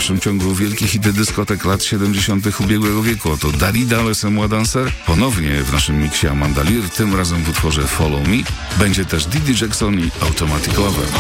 dalszym ciągu wielkie hity dyskotek lat 70. ubiegłego wieku. Oto Dalida, Laissez-moi danser. Ponownie w naszym miksie Amanda Lear, tym razem w utworze Follow Me. Będzie też Didi Jackson i Automatic Lover.